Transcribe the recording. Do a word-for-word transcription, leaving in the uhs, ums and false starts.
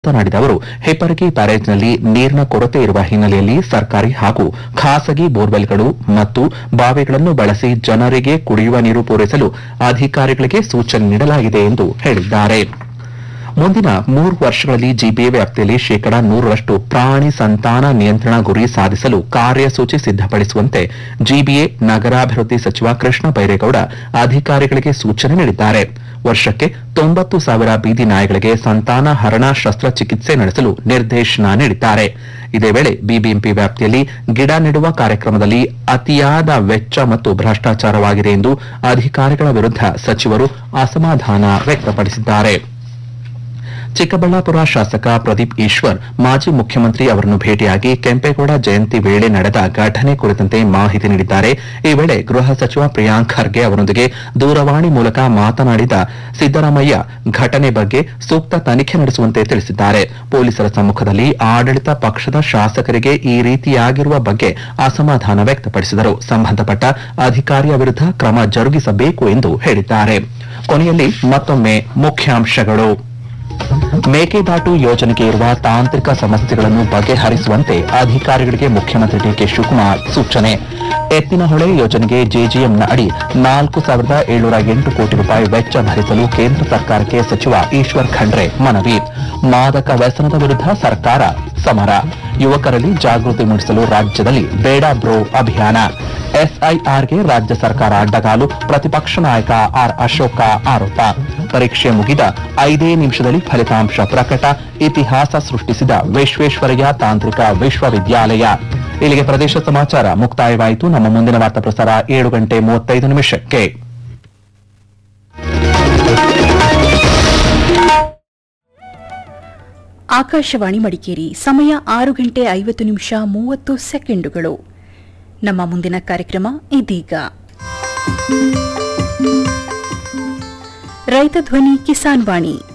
ಮಾತನಾಡಿದ ಅವರು ಹೆಬ್ಬರಗಿ ಬ್ಯಾರೇಜ್ನಲ್ಲಿ ನೀರಿನ ಕೊರತೆ ಇರುವ ಹಿನ್ನೆಲೆಯಲ್ಲಿ ಸರ್ಕಾರಿ ಹಾಗೂ ಖಾಸಗಿ ಬೋರ್ವೆಲ್ಗಳು ಮತ್ತು ಬಾವಿಗಳನ್ನು ಬಳಸಿ ಜನರಿಗೆ ಕುಡಿಯುವ ನೀರು ಪೂರೈಸಲು ಅಧಿಕಾರಿಗಳಿಗೆ ಸೂಚನೆ ನೀಡಲಾಗಿದೆ ಎಂದು ಹೇಳಿದ್ದಾರೆ. ಮುಂದಿನ ಮೂರು ವರ್ಷಗಳಲ್ಲಿ ಜಿಬಿಎ ವ್ಯಾಪ್ತಿಯಲ್ಲಿ ಶೇಕಡಾ ನೂರರಷ್ಟು ಪ್ರಾಣಿ ಸಂತಾನ ನಿಯಂತ್ರಣ ಗುರಿ ಸಾಧಿಸಲು ಕಾರ್ಯಸೂಚಿ ಸಿದ್ದಪಡಿಸುವಂತೆ ಜಿಬಿಎ ನಗರಾಭಿವೃದ್ಧಿ ಸಚಿವ ಕೃಷ್ಣ ಬೈರೇಗೌಡ ಅಧಿಕಾರಿಗಳಿಗೆ ಸೂಚನೆ ನೀಡಿದ್ದಾರೆ. ವರ್ಷಕ್ಕೆ ತೊಂಬತ್ತು ಸಾವಿರ ಬೀದಿ ನಾಯಿಗಳಿಗೆ ಸಂತಾನ ಹರಣ ಶಸ್ತ್ರಚಿಕಿತ್ಸೆ ನಡೆಸಲು ನಿರ್ದೇಶನ ನೀಡಿದ್ದಾರೆ. ಇದೇ ವೇಳೆ ಬಿಬಿಎಂಪಿ ವ್ಯಾಪ್ತಿಯಲ್ಲಿ ಗಿಡ ನೆಡುವ ಕಾರ್ಯಕ್ರಮದಲ್ಲಿ ಅತಿಯಾದ ವೆಚ್ಚ ಮತ್ತು ಭ್ರಷ್ಟಾಚಾರವಾಗಿದೆ ಎಂದು ಅಧಿಕಾರಿಗಳ ವಿರುದ್ಧ ಸಚಿವರು ಅಸಮಾಧಾನ ವ್ಯಕ್ತಪಡಿಸಿದ್ದಾರೆ. ಚಿಕ್ಕಬಳ್ಳಾಪುರ ಶಾಸಕ ಪ್ರದೀಪ್ ಈಶ್ವರ್ ಮಾಜಿ ಮುಖ್ಯಮಂತ್ರಿ ಅವರನ್ನು ಭೇಟಿಯಾಗಿ ಕೆಂಪೇಗೌಡ ಜಯಂತಿ ವೇಳೆ ನಡೆದ ಘಟನೆ ಕುರಿತಂತೆ ಮಾಹಿತಿ ನೀಡಿದ್ದಾರೆ. ಈ ವೇಳೆ ಗೃಹ ಸಚಿವ ಪ್ರಿಯಾಂಕ್ ಖರ್ಗೆ ಅವರೊಂದಿಗೆ ದೂರವಾಣಿ ಮೂಲಕ ಮಾತನಾಡಿದ ಸಿದ್ದರಾಮಯ್ಯ ಘಟನೆ ಬಗ್ಗೆ ಸೂಕ್ತ ತನಿಖೆ ನಡೆಸುವಂತೆ ತಿಳಿಸಿದ್ದಾರೆ. ಪೊಲೀಸರ ಸಮ್ಮುಖದಲ್ಲಿ ಆಡಳಿತ ಪಕ್ಷದ ಶಾಸಕರಿಗೆ ಈ ರೀತಿಯಾಗಿರುವ ಬಗ್ಗೆ ಅಸಮಾಧಾನ ವ್ಯಕ್ತಪಡಿಸಿದರು. ಸಂಬಂಧಪಟ್ಟ ಅಧಿಕಾರಿಯ ವಿರುದ್ಧ ಕ್ರಮ ಜರುಗಿಸಬೇಕು ಎಂದು ಹೇಳಿದ್ದಾರೆ. ಕೊನೆಯಲ್ಲಿ ಮತ್ತೊಮ್ಮೆ ಮುಖ್ಯಾಂಶಗಳು. ಮೇಕೆದಾಟು ಯೋಜನೆಗೆ ಇರುವ ತಾಂತ್ರಿಕ ಸಮಸ್ಯೆಗಳನ್ನು ಬಗೆಹರಿಸುವಂತೆ ಅಧಿಕಾರಿಗಳಿಗೆ ಮುಖ್ಯಮಂತ್ರಿ ಡಿಕೆ ಶಿವಕುಮಾರ್ ಸೂಚನೆ. ಎತ್ತಿನಹೊಳೆ ಯೋಜನೆಗೆ ಜೆಜಿಎಂನ ಅಡಿ ನಾಲ್ಕು ಸಾವಿರದ ಏಳ್ನೂರ ಎಂಟು ಕೋಟಿ ರೂಪಾಯಿ ವೆಚ್ಚ ಭರಿಸಲು ಕೇಂದ್ರ ಸರ್ಕಾರಕ್ಕೆ ಸಚಿವ ಈಶ್ವರ್ ಖಂಡ್ರೆ ಮನವಿ. ಮಾದಕ ವ್ಯಸನದ ವಿರುದ್ಧ ಸರ್ಕಾರ ಸಮರ. ಯುವಕರಲ್ಲಿ ಜಾಗೃತಿ ಮೂಡಿಸಲು ರಾಜ್ಯದಲ್ಲಿ ಬೇಡ ಬ್ರೋ ಅಭಿಯಾನ. ಎಸ್ಐಆರ್ಗೆ ರಾಜ್ಯ ಸರ್ಕಾರ ಅಡ್ಡಗಾಲು, ಪ್ರತಿಪಕ್ಷ ನಾಯಕ ಆರ್ ಅಶೋಕ ಆರೋಪ. ಪರೀಕ್ಷೆ ಮುಗಿದ ಐದೇ ನಿಮಿಷದಲ್ಲಿ ಫಲಿತಾಂಶ ಪ್ರಕಟ. ಇತಿಹಾಸ ಸೃಷ್ಟಿಸಿದ ವಿಶ್ವೇಶ್ವರಯ್ಯ ತಾಂತ್ರಿಕ ವಿಶ್ವವಿದ್ಯಾಲಯ. ಇಲ್ಲಿಗೆ ಪ್ರದೇಶ ಸಮಾಚಾರ ಮುಕ್ತಾಯವಾಯಿತು. ನಮ್ಮ ಮುಂದಿನ ವಾರ್ತಾ ಪ್ರಸಾರ ಏಳು ಗಂಟೆ ಮೂವತ್ತೈದು ನಿಮಿಷಕ್ಕೆ. ಆಕಾಶವಾಣಿ ಮಡಿಕೇರಿ. ಸಮಯ ಆರು ಗಂಟೆ ಐವತ್ತು ನಿಮಿಷ ಮೂವತ್ತು ಸೆಕೆಂಡುಗಳು. ನಮ್ಮ ಮುಂದಿನ ಕಾರ್ಯಕ್ರಮ ಇದೀಗ. ರೈತ ಧ್ವನಿ ಕಿಸಾನ್ ವಾಣಿ.